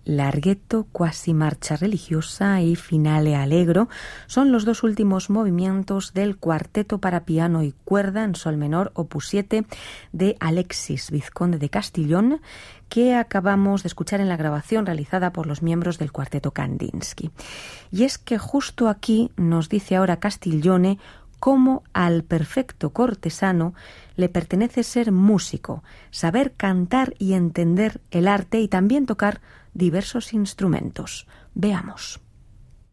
Larghetto, quasi marcha religiosa y Finale allegro son los dos últimos movimientos del cuarteto para piano y cuerda en sol menor opus 7 de Alexis Vizconde de Castillón, que acabamos de escuchar en la grabación realizada por los miembros del cuarteto Kandinsky. Y es que justo aquí nos dice ahora Castiglione cómo al perfecto cortesano le pertenece ser músico, saber cantar y entender el arte y también tocar diversos instrumentos. Veamos.